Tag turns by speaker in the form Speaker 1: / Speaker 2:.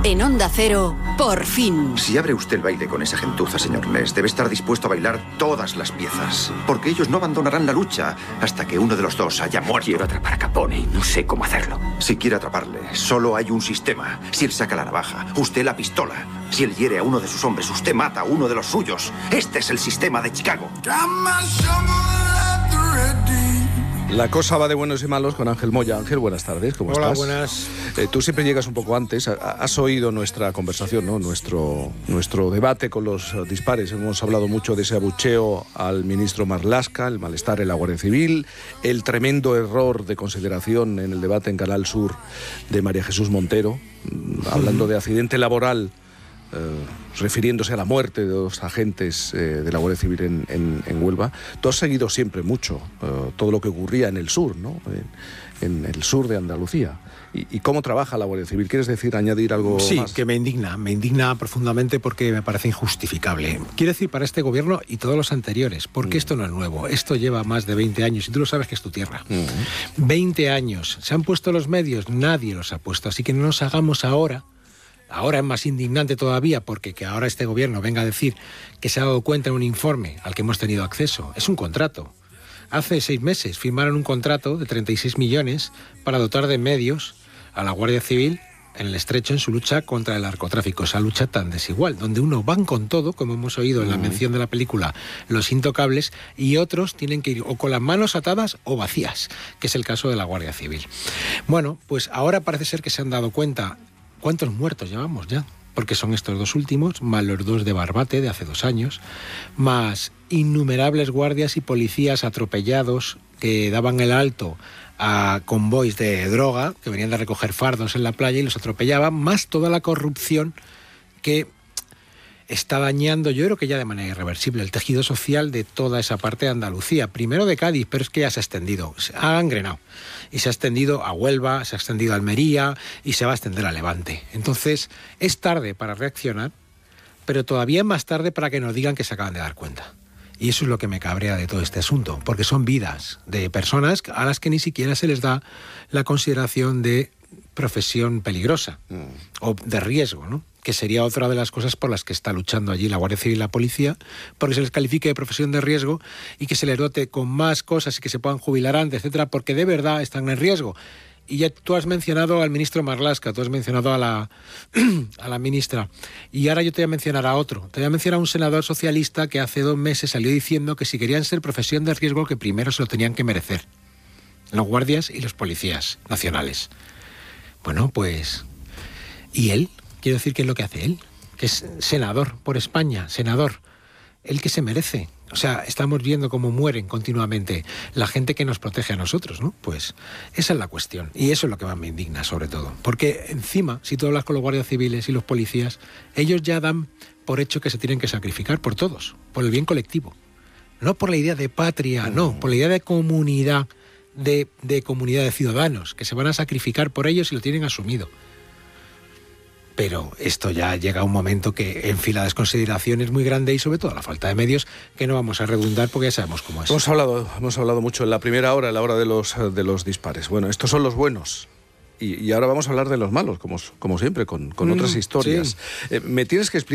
Speaker 1: En Onda Cero, por fin.
Speaker 2: Si abre usted el baile con esa gentuza, señor Ness, debe estar dispuesto a bailar todas las piezas. Porque ellos no abandonarán la lucha hasta que uno de los dos haya muerto.
Speaker 3: Quiero atrapar a Capone y no sé cómo hacerlo.
Speaker 2: Si quiere atraparle, solo hay un sistema. Si él saca la navaja, usted la pistola. Si él hiere a uno de sus hombres, usted mata a uno de los suyos. Este es el sistema de Chicago.
Speaker 4: La cosa va de buenos y malos con Ángel Moya. Ángel, buenas tardes, ¿cómo estás?
Speaker 5: Hola, buenas.
Speaker 4: Tú siempre llegas un poco antes. Has oído nuestra conversación, ¿no? Nuestro debate con los dispares. Hemos hablado mucho de ese abucheo al ministro Marlaska, el malestar en la Guardia Civil, el tremendo error de consideración en el debate en Canal Sur de María Jesús Montero, hablando de accidente laboral, refiriéndose a la muerte de dos agentes de la Guardia Civil en Huelva. Tú has seguido siempre mucho todo lo que ocurría en el sur, ¿no? En el sur de Andalucía. ¿Y cómo trabaja la Guardia Civil? ¿Quieres decir, añadir algo más?
Speaker 5: Sí, que me indigna profundamente porque me parece injustificable. Quiero decir, para este gobierno y todos los anteriores, porque esto no es nuevo, esto lleva más de 20 años y tú lo sabes que es tu tierra. 20 años. ¿Se han puesto los medios? Nadie los ha puesto, así que no nos hagamos ahora es más indignante todavía porque que ahora este gobierno venga a decir que se ha dado cuenta en un informe al que hemos tenido acceso. Es un contrato. Hace 6 meses firmaron un contrato de 36 millones para dotar de medios a la Guardia Civil en el Estrecho en su lucha contra el narcotráfico, esa lucha tan desigual, donde unos van con todo, como hemos oído en la mención de la película Los Intocables, y otros tienen que ir o con las manos atadas o vacías, que es el caso de la Guardia Civil. Bueno, pues ahora parece ser que se han dado cuenta. ¿Cuántos muertos llevamos ya? Porque son estos dos últimos, más los 2 de Barbate de hace 2 años, más innumerables guardias y policías atropellados que daban el alto a convoys de droga, que venían de recoger fardos en la playa y los atropellaban, más toda la corrupción que está dañando, yo creo que ya de manera irreversible, el tejido social de toda esa parte de Andalucía. Primero de Cádiz, pero es que ya se ha extendido, se ha gangrenado. Y se ha extendido a Huelva, se ha extendido a Almería y se va a extender a Levante. Entonces, es tarde para reaccionar, pero todavía es más tarde para que nos digan que se acaban de dar cuenta. Y eso es lo que me cabrea de todo este asunto, porque son vidas de personas a las que ni siquiera se les da la consideración de profesión peligrosa o de riesgo, ¿no? Que sería otra de las cosas por las que está luchando allí la Guardia Civil y la Policía, porque se les califique de profesión de riesgo y que se les dote con más cosas y que se puedan jubilar antes, etcétera, porque de verdad están en riesgo. Y ya tú has mencionado al ministro Marlaska, tú has mencionado a la ministra, y ahora yo te voy a mencionar a otro. Te voy a mencionar a un senador socialista que hace 2 meses salió diciendo que si querían ser profesión de riesgo, que primero se lo tenían que merecer los guardias y los policías nacionales. Bueno, pues... ¿y él? Quiero decir, ¿qué es lo que hace él? Que es senador por España, senador. El que se merece. O sea, estamos viendo cómo mueren continuamente la gente que nos protege a nosotros, ¿no? Pues esa es la cuestión. Y eso es lo que más me indigna, sobre todo. Porque encima, si tú hablas con los guardias civiles y los policías, ellos ya dan por hecho que se tienen que sacrificar por todos, por el bien colectivo. No por la idea de patria, no, por la idea de comunidad, de comunidad de ciudadanos, que se van a sacrificar por ellos y lo tienen asumido. Pero esto ya llega a un momento que, en fin, la desconsideración es muy grande y sobre todo la falta de medios, que no vamos a redundar porque ya sabemos cómo es.
Speaker 4: Hemos hablado mucho en la primera hora, en la hora de los dispares. Bueno, estos son los buenos. Y ahora vamos a hablar de los malos, como siempre, con otras historias.
Speaker 5: Sí.
Speaker 4: Me tienes que explicar